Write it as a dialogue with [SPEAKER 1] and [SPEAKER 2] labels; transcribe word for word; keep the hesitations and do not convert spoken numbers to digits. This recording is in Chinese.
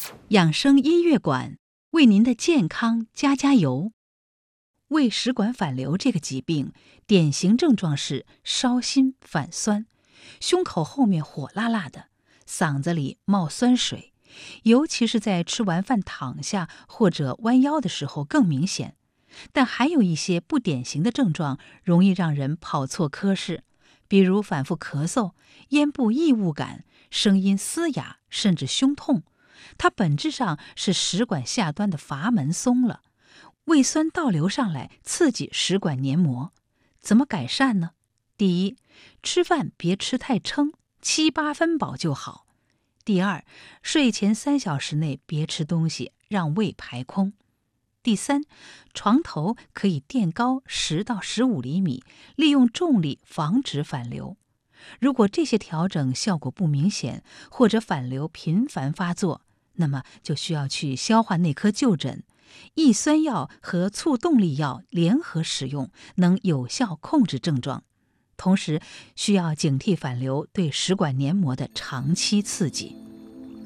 [SPEAKER 1] 养生音乐馆为您的健康加加油。胃食管反流这个疾病，典型症状是烧心反酸，胸口后面火辣辣的，嗓子里冒酸水，尤其是在吃完饭躺下或者弯腰的时候更明显。但还有一些不典型的症状容易让人跑错科室，比如反复咳嗽、咽部异物感、声音嘶哑，甚至胸痛。它本质上是食管下端的阀门松了，胃酸倒流上来，刺激食管黏膜。怎么改善呢？第一，吃饭别吃太撑，七八分饱就好。第二，睡前三小时内别吃东西，让胃排空。第三，床头可以垫高十到十五厘米，利用重力防止反流。如果这些调整效果不明显，或者反流频繁发作，那么就需要去消化内科就诊。抑酸药和促动力药联合使用，能有效控制症状。同时，需要警惕反流对食管黏膜的长期刺激。